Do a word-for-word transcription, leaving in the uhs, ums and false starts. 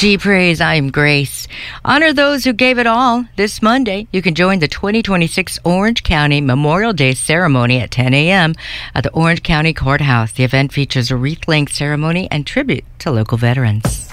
Gee praise, I'm Grace. Honor those who gave it all. This Monday, you can join the twenty twenty-six Orange County Memorial Day ceremony at ten a.m. at the Orange County Courthouse. The event features a wreath-laying ceremony and tribute to local veterans.